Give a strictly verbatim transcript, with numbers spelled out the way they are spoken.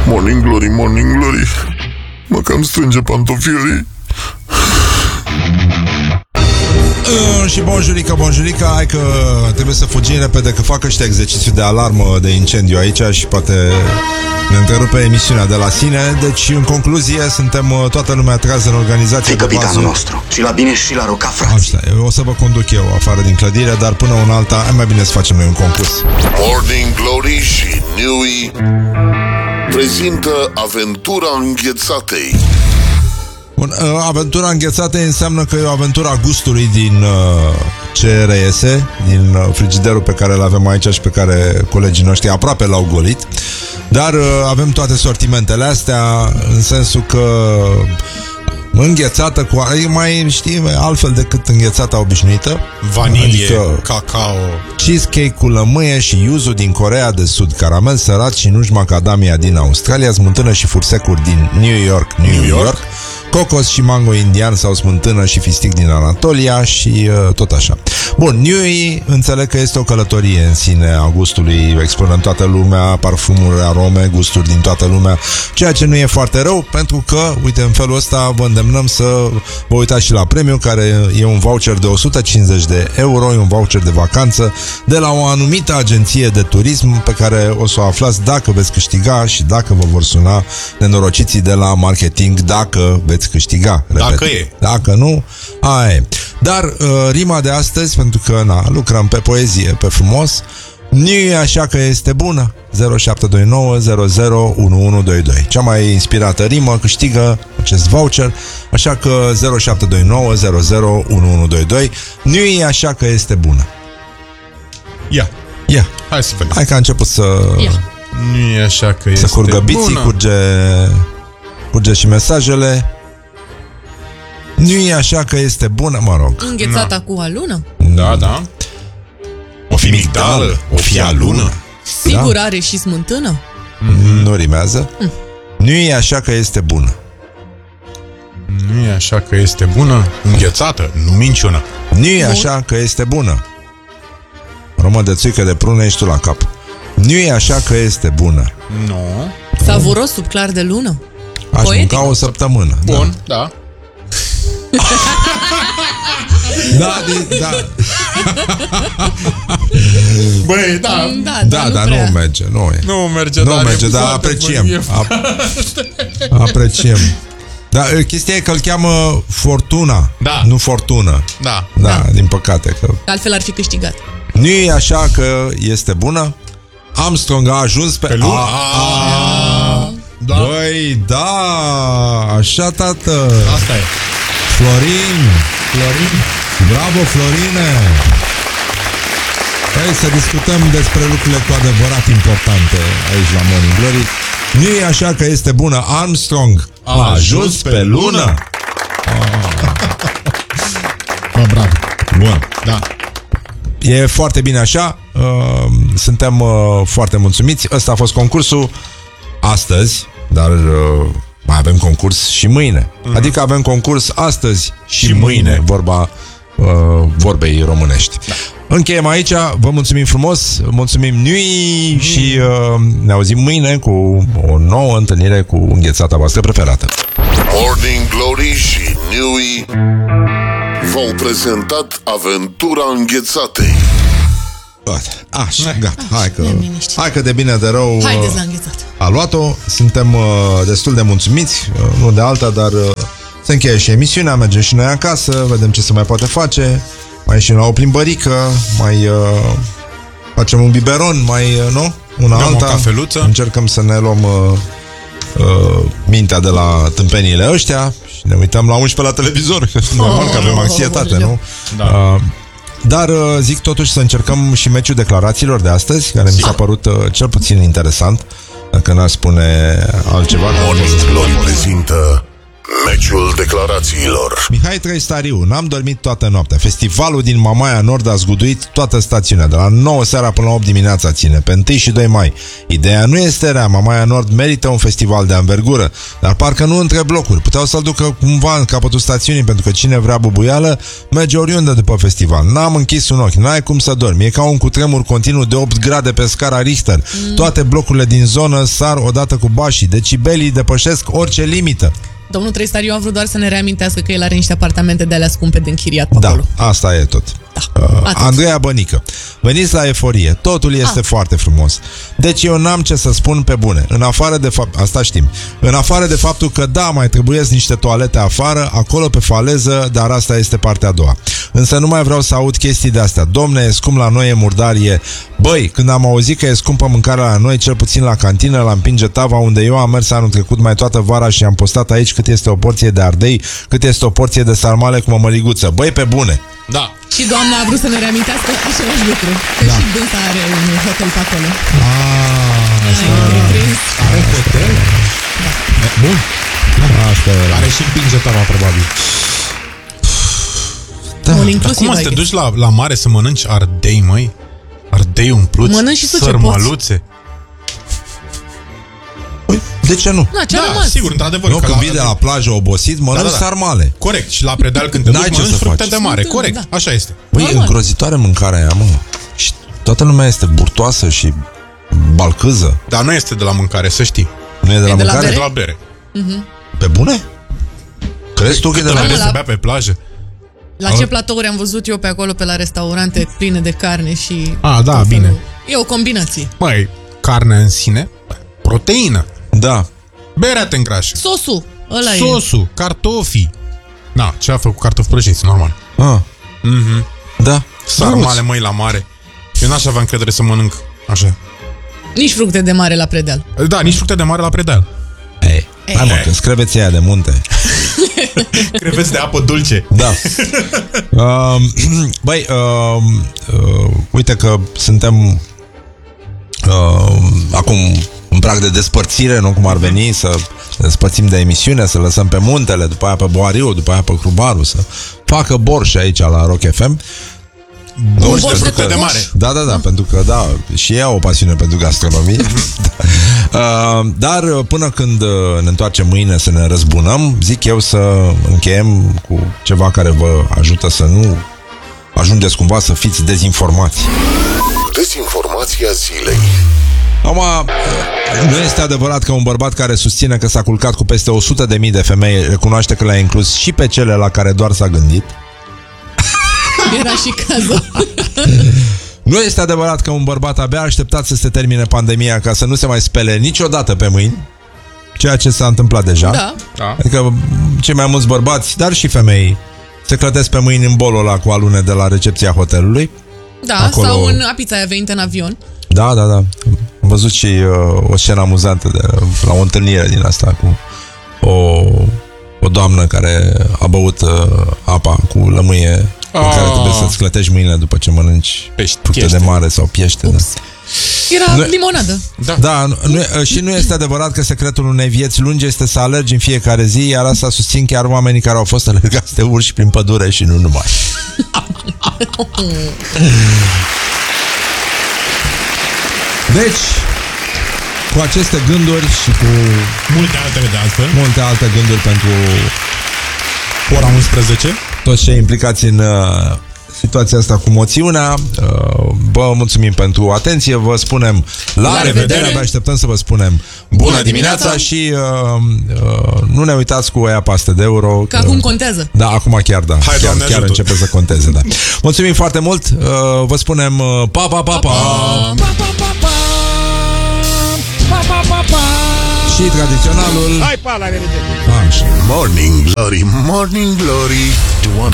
Morning glory, morning glory. Mă cam strânge pantofiorii. Uh, și bonjurică, bonjurică. Hai că trebuie să fugim repede, că fac ăștia exercițiu de alarmă de incendiu aici și poate ne întrerupe emisiunea de la sine. Deci, în concluzie, suntem uh, toată lumea trează în organizație. E capitanul nostru. Și la bine și la roca, frate. Așa, o să vă conduc eu afară din clădire, dar până una alta, e mai bine să facem noi un concurs. Morning Glory și Newey prezintă Aventura Înghețatei. Bun, uh, aventura înghețată înseamnă că e o aventură a gustului din uh, ce reiese, din uh, frigiderul pe care îl avem aici și pe care colegii noștri aproape l-au golit. Dar uh, avem toate sortimentele astea, în sensul că înghețată cu... mai știi, altfel decât înghețata obișnuită. Vanilie, adică cacao, cheesecake cu lămâie și yuzu din Coreea de Sud, caramel sărat și nuci macadamia din Australia, smântână și fursecuri din New York, New, New York, York, cocos și mango indian sau smântână și fistic din Anatolia și uh, tot așa. Bun, Newey înțeleg că este o călătorie în sine a gustului, explorăm toată lumea, parfumuri, arome, gusturi din toată lumea, ceea ce nu e foarte rău, pentru că, uite, în felul ăsta vă îndemnăm să vă uitați și la premiu, care e un voucher de o sută cincizeci de euro, e un voucher de vacanță de la o anumită agenție de turism pe care o să o aflați dacă veți câștiga și dacă vă vor suna nenorociții de la marketing, dacă veți câștiga. Repet. Dacă e. Dacă nu, aia e. Dar uh, rima de astăzi, pentru că na, lucrăm pe poezie, pe frumos, nu e așa că este bună. Zero șapte doi nouă zero zero unu unu doi doi. Cea mai inspirată rimă câștigă acest voucher. Așa că zero șapte doi nouă zero zero unu unu doi doi. Nu e așa că este bună. Ia, Ia. hai să vedem. Hai că a început să Ia. Nu e așa că este să curgă biții, bună. curge curge și mesajele. Nu e așa că este bună, mă rog. Înghețata Na. cu alună? Da, da. O fi migdală, o fi alună. Sigur da? Are și smântână? Mm-hmm. Nu rimează. mm. Nu e așa că este bună. Nu e așa că este bună. Înghețată, nu minciună. Nu e așa că este bună. Romă de țuică de prună, ești tu la cap. Nu e așa că este bună. Nu. Savuros sub clar de lună. Aș Poetic. mânca o săptămână. Bun, da, da. Da, de, da. Băi, da. Da, da, nu, dar prea. nu merge, nu e. Nu merge, nu dar merge, dar foarte apreciem. bun, Ap- apreciem. Dar chestia e că îl cheamă Fortuna, da. nu Fortună. Da. Da, Da. din păcate că... Altfel ar fi câștigat. Nu e așa că este bună. Armstrong a ajuns pe, pe lună. A, a, da. Băi, da, așa, tată. Asta e. Florin. Florin. Bravo, Florine. Hai să discutăm despre lucrurile cu adevărat importante aici la Morning Glory. Nu e așa că este bună. Armstrong a, a ajuns pe, pe lună. Bă, bravo. Bun. Da. E foarte bine așa. uh, Suntem uh, foarte mulțumiți. Ăsta a fost concursul astăzi, dar uh, mai avem concurs și mâine. Mm-hmm. Adică avem concurs astăzi și, și mâine, mâine. Vorba uh, vorbei românești. Da. Încheiem aici. Vă mulțumim frumos. Mulțumim Newey mm. și uh, ne auzim mâine cu o nouă întâlnire cu înghețata voastră preferată. Morning Glory și Newey v-au prezentat Aventura Înghețatei. Așa, gata. Hai că, hai că de bine de rău Haideți la înghețat. a luat-o. Suntem uh, destul de mulțumiți, uh, nu de alta, dar uh, se încheie și emisiunea, mergem și noi acasă, vedem ce se mai poate face. Mai ieșim la o plimbărică, mai uh, facem un biberon, mai, uh, nu? Una Dăm alta. o cafeluță. Încercăm să ne luăm uh, uh, mintea de la tâmpeniile ăștia și ne uităm la unsprezece la televizor. Normal că avem anxietate, oh, nu? Da. Uh, Dar zic totuși să încercăm și meciul declarațiilor de astăzi, care mi s-a părut uh, cel puțin interesant, dacă n-ar spune altceva. Morning Glory prezintă Meciul declarațiilor. Mihai Trăistariu, n-am dormit toată noaptea. Festivalul din Mamaia Nord a zguduit toată stațiunea. De la nouă seara până la opt dimineața ține, pe unu și doi mai. Ideea nu este rea, Mamaia Nord merită un festival de anvergură, dar parcă nu între blocuri. Puteau să-l ducă cumva în capătul stațiunii, pentru că cine vrea bubuială merge oriunde după festival. N-am închis un ochi, n-ai cum să dormi. E ca un cutremur continuu de opt grade pe scara Richter. Mm. Toate blocurile din zonă sar odată cu bașii. Decibelii depășesc orice limită. Domnul Trăistariu a vrut doar să ne reamintească că el are niște apartamente de alea scumpe de închiriat pe Da, acolo. asta e tot. Da, uh, Andreea Bănică, veniți la Eforie. Totul este ah. foarte frumos. Deci eu n-am ce să spun pe bune. În afară de fapt, asta știm. În afară de faptul că da, mai trebuiesc niște toalete afară, acolo pe faleză, dar asta este partea a doua. Însă nu mai vreau să aud chestii de astea. Domne, e scump la noi, e murdarie. Băi, când am auzit că e scumpă mâncarea la noi, cel puțin la cantină, la Împinge Tava, unde eu am mers anul trecut mai toată vara și am postat aici cât este o porție de ardei, cât este o porție de sarmale cu mămăliguță. Băi, pe bune! Da. Și doamna a vrut să ne reamintească același lucru. Că Da. și dânsa are un hotel pe acolo. Ah, asta... Ai prins? Are hotel? Da. Bun. Asta e. Are și Împinge Tava, probabil. Da. All Dar inclusiv, cum să I te guess. duci la, la mare să mănânci ardei, măi? Ardei umpluți, Mănânci și tu ce sărmăluțe. Păi, de ce nu? Na, ce-a Da, rămas? sigur, într-adevăr. Nu, că când vii de la plajă obosit, mănânci Da, da, da. sarmale. Corect, și la Predeal când te N-ai duci, ce mănânci să fructe faci. de mare. Sunt, Corect, da. așa este. Băi, e Normal. îngrozitoare mâncarea aia, mă. Și toată lumea este burtoasă și balcâză. Dar nu este de la mâncare, să știi. Nu e de la de la mâncare? E de la bere. Pe bune? Crezi tu că e de Câtă la bere la- se bea pe plajă? La ce platouri am văzut eu pe acolo, pe la restaurante pline de carne și... A, da, tot bine. felul. E o combinație. Măi, carne în sine, proteină. Da. Berea te îngrașă. Sosul, ăla e. Sosul, cartofii. Na, ce a făcut cartofi prăjiți, normal. Ah. Mhm. Da. Sarmale, măi, la mare. Eu n-aș avea încredere să mănânc așa. Nici fructe de mare la Predeal. Da, nici fructe de mare la Predeal. Ei, hai mă, că screveți aia de munte. Creveți de apă dulce. Da. uh, băi, uh, uh, uite că suntem uh, acum în prag de despărțire, nu cum ar veni, să ne despărțim de emisiune, să lăsăm pe muntele, după aia pe Boariu, după aia pe Crubaru, să facă borș aici la Rock F M. Borș de borș de fructe de cocoș. mare. Da, da, da, pentru că, da, și ea au o pasiune pentru gastronomie. uh, dar până când uh, ne întoarcem mâine să ne răzbunăm, zic eu să încheiem cu ceva care vă ajută să nu ajungeți cumva să fiți dezinformați. Dezinformația zilei. Acum, nu este adevărat că un bărbat care susține că s-a culcat cu peste o sută de mii de femei recunoaște că le-a inclus și pe cele la care doar s-a gândit. Era și cazul. Nu este adevărat că un bărbat abia a așteptat să se termine pandemia ca să nu se mai spele niciodată pe mâini, ceea ce s-a întâmplat deja. Da. Da. Adică cei mai mulți bărbați, dar și femei, se clătesc pe mâini în bolul ăla cu alune de la recepția hotelului. Da, Acolo- sau în apița aia venită în avion. Da, da, da. Am văzut și uh, o scenă amuzantă de, la o întâlnire din asta cu o, o doamnă care a băut uh, apa cu lămâie oh. în care trebuie să-ți clătești mâinile după ce mănânci Pești, fructe piește. de mare sau piește. Da. Era Nu- limonadă. Da. Da, nu, nu, și nu este adevărat că secretul unei vieți lungi este să alergi în fiecare zi, iar asta susțin chiar oamenii care au fost alergați de urși prin pădure și nu numai. Deci, cu aceste gânduri și cu Multe altele de altfel. multe alte gânduri pentru Ora unsprezece. toți cei implicați în uh, situația asta cu moțiunea, uh, vă mulțumim pentru atenție, vă spunem la, La revedere, revedere. abia așteptăm să vă spunem bună dimineața și uh, uh, nu ne uitați cu aia paste de euro. Că acum contează. Da, acum chiar da. Hai, chiar, Doamne chiar ajută. începe să conteze, da. Mulțumim foarte mult. Uh, vă spunem uh, pa, pa, pa, pa. Și tradiționalul. Hai, pa, la revedere! Așa. Morning Glory, Morning Glory, Doamne